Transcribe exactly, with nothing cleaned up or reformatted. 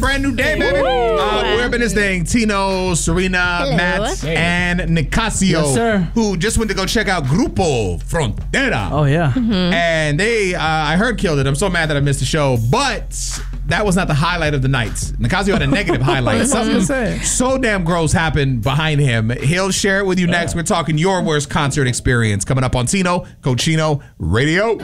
brand new day, baby. Uh, we're up in this thing. Tino, Serena, Hello. Matt, Hey. and Nicasio, Yes, sir. who just went to go check out Grupo Frontera. Oh, yeah. And they, uh, I heard, killed it. I'm so mad that I missed the show, but that was not the highlight of the night. Nicasio had a negative highlight. Something so damn gross happened behind him. He'll share it with you next. We're talking your worst concert experience coming up on Tino Cochino Radio.